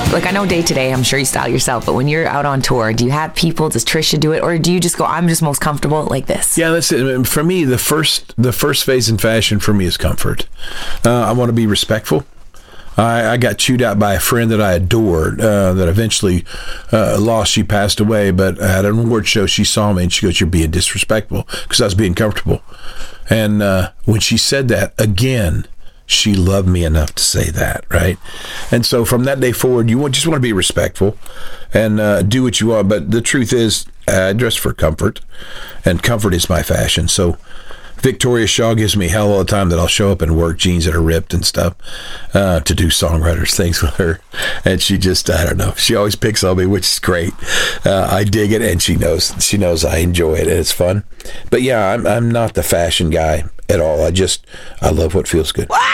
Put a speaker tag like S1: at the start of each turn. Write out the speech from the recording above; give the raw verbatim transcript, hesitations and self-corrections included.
S1: Like, I know day to day, I'm sure you style yourself, but when you're out on tour, do you have people, does Trisha do it, or do you just go, I'm just most comfortable like this?
S2: Yeah, that's it. For me, the first the first phase in fashion for me is comfort. Uh, I want to be respectful. I, I got chewed out by a friend that I adored uh, that eventually uh, lost. She passed away, but at an award show, she saw me and she goes, "You're being disrespectful," because I was being comfortable. And uh, when she said that, again, she loved me enough to say that, right? And so from that day forward, you want, just want to be respectful and uh, do what you want. But the truth is, I dress for comfort, and comfort is my fashion. So Victoria Shaw gives me hell all the time that I'll show up in work jeans that are ripped and stuff uh, to do songwriters things with her. And she just, I don't know, she always picks on me, which is great. Uh, I dig it, and she knows she knows I enjoy it, and it's fun. But yeah, I'm I'm not the fashion guy at all. I just, I love what feels good.